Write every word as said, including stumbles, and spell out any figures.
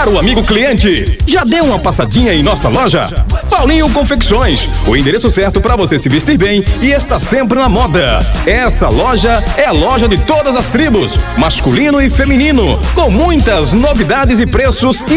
Caro amigo cliente, já deu uma passadinha em nossa loja? Paulinho Confecções, o endereço certo para você se vestir bem e está sempre na moda. Essa loja é a loja de todas as tribos, masculino e feminino, com muitas novidades e preços